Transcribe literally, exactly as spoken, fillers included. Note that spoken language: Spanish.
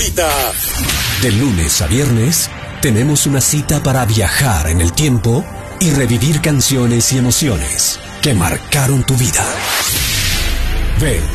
favorita. De lunes a viernes, tenemos una cita para viajar en el tiempo y revivir canciones y emociones que marcaron tu vida. Ven